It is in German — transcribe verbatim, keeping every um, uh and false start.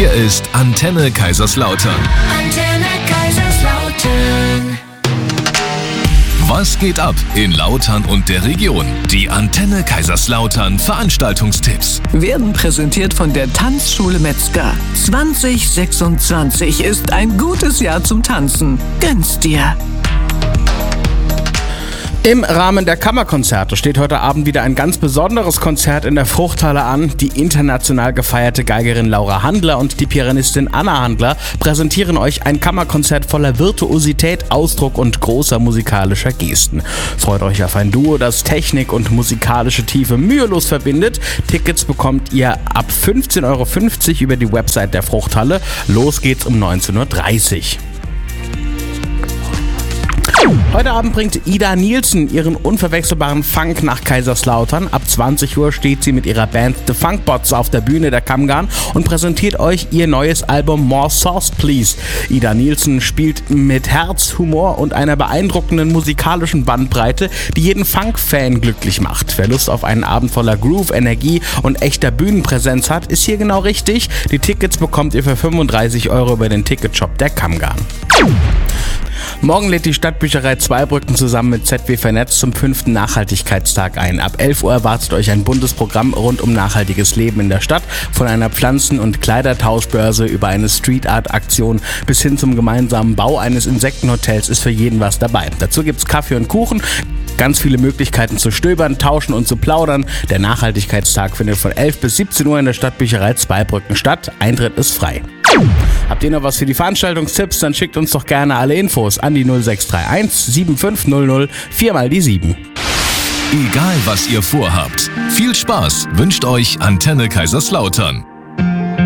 Hier ist Antenne Kaiserslautern. Antenne Kaiserslautern. Was geht ab in Lautern und der Region? Die Antenne Kaiserslautern Veranstaltungstipps werden präsentiert von der Tanzschule Metzger. zwanzig sechsundzwanzig ist ein gutes Jahr zum Tanzen. Gönn's dir! Im Rahmen der Kammerkonzerte steht heute Abend wieder ein ganz besonderes Konzert in der Fruchthalle an. Die international gefeierte Geigerin Laura Handler und die Pianistin Anna Handler präsentieren euch ein Kammerkonzert voller Virtuosität, Ausdruck und großer musikalischer Gesten. Freut euch auf ein Duo, das Technik und musikalische Tiefe mühelos verbindet. Tickets bekommt ihr ab fünfzehn Euro fünfzig über die Website der Fruchthalle. Los geht's um neunzehn Uhr dreißig. Heute Abend bringt Ida Nielsen ihren unverwechselbaren Funk nach Kaiserslautern. Ab zwanzig Uhr steht sie mit ihrer Band The Funkbots auf der Bühne der Kammgarn und präsentiert euch ihr neues Album More Sauce Please. Ida Nielsen spielt mit Herz, Humor und einer beeindruckenden musikalischen Bandbreite, die jeden Funk-Fan glücklich macht. Wer Lust auf einen Abend voller Groove, Energie und echter Bühnenpräsenz hat, ist hier genau richtig. Die Tickets bekommt ihr für fünfunddreißig Euro über den Ticketshop der Kammgarn. Morgen lädt die Stadtbücherei Zweibrücken zusammen mit Z W Vernetzt zum fünften Nachhaltigkeitstag ein. Ab elf Uhr erwartet euch ein buntes Programm rund um nachhaltiges Leben in der Stadt. Von einer Pflanzen- und Kleidertauschbörse über eine Street-Art-Aktion bis hin zum gemeinsamen Bau eines Insektenhotels ist für jeden was dabei. Dazu gibt's Kaffee und Kuchen, ganz viele Möglichkeiten zu stöbern, tauschen und zu plaudern. Der Nachhaltigkeitstag findet von elf bis siebzehn Uhr in der Stadtbücherei Zweibrücken statt. Eintritt ist frei. Habt ihr noch was für die Veranstaltungstipps? Dann schickt uns doch gerne alle Infos an die null sechs drei eins sieben fünf null null vier mal die sieben. Egal was ihr vorhabt, viel Spaß wünscht euch Antenne Kaiserslautern.